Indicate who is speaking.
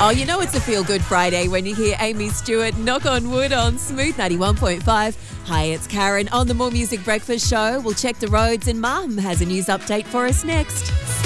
Speaker 1: Oh, you know it's a feel-good Friday when you hear Amy Stewart knock on wood on Smooth 91.5. Hi, it's Karen on the More Music Breakfast Show. We'll check the roads and Mum has a news update for us next.